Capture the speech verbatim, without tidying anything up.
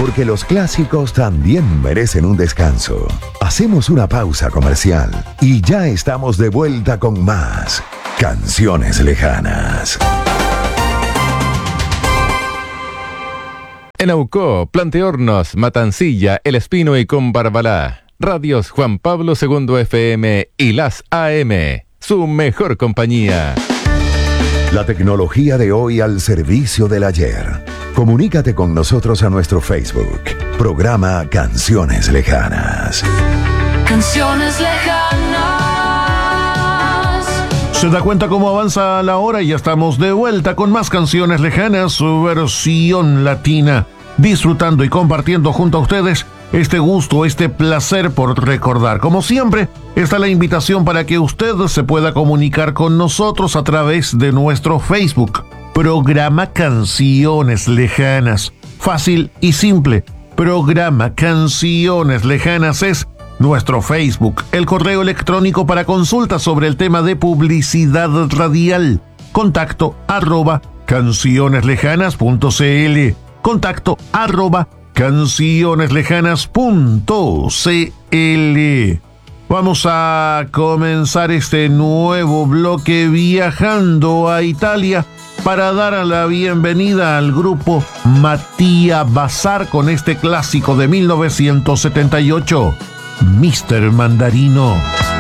porque los clásicos también merecen un descanso. Hacemos una pausa comercial y ya estamos de vuelta con más Canciones Lejanas. En Aucó, Planteornos, Matancilla, El Espino y Combarbalá. Radios Juan Pablo segundo F M y Las A M. Su mejor compañía. La tecnología de hoy al servicio del ayer. Comunícate con nosotros a nuestro Facebook. Programa Canciones Lejanas. Canciones Lejanas. ¿Se da cuenta cómo avanza la hora? Y ya estamos de vuelta con más Canciones Lejanas, su versión latina. Disfrutando y compartiendo junto a ustedes este gusto, este placer por recordar. Como siempre, está la invitación para que usted se pueda comunicar con nosotros a través de nuestro Facebook. Programa Canciones Lejanas. Fácil y simple. Programa Canciones Lejanas es nuestro Facebook. El correo electrónico para consultas sobre el tema de publicidad radial. Contacto arroba cancioneslejanas.cl. Contacto arroba cancioneslejanas.cl. Vamos a comenzar este nuevo bloque viajando a Italia para dar la bienvenida al grupo Mattia Bazar con este clásico de mil novecientos setenta y ocho, míster Mandarino.